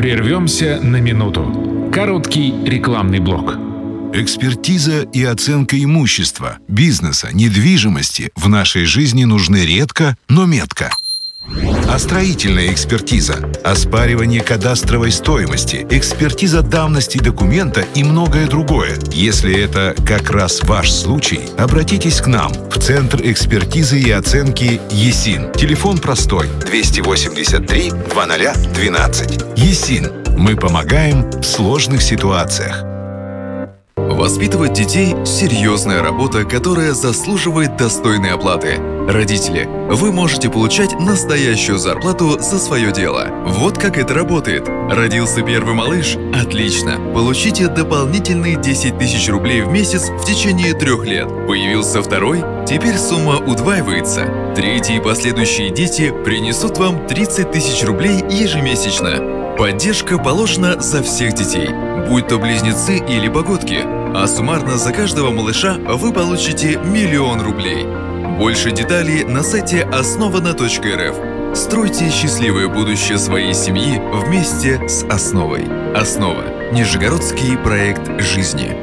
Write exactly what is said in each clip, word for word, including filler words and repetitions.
Прервемся на минуту. Короткий рекламный блок. Экспертиза и оценка имущества, бизнеса, недвижимости в нашей жизни нужны редко, но метко. А строительная экспертиза, оспаривание кадастровой стоимости, экспертиза давности документа и многое другое. Если это как раз ваш случай, обратитесь к нам в Центр экспертизы и оценки ЕСИН. Телефон простой двести восемьдесят три двадцать двенадцать. ЕСИН. Мы помогаем в сложных ситуациях. Воспитывать детей – серьезная работа, которая заслуживает достойной оплаты. Родители, вы можете получать настоящую зарплату за свое дело. Вот как это работает. Родился первый малыш? Отлично. Получите дополнительные десять тысяч рублей в месяц в течение трех лет. Появился второй? Теперь сумма удваивается. Третьи и последующие дети принесут вам тридцать тысяч рублей ежемесячно. Поддержка положена за всех детей, будь то близнецы или погодки, а суммарно за каждого малыша вы получите миллион рублей. Больше деталей на сайте основано точка эр эф. Стройте счастливое будущее своей семьи вместе с Основой. Основа. Нижегородский проект жизни.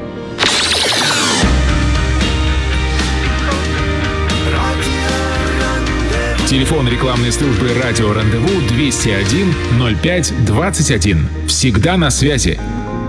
Телефон рекламной службы «Радио Рандеву» двести один ноль пять двадцать один. Всегда на связи.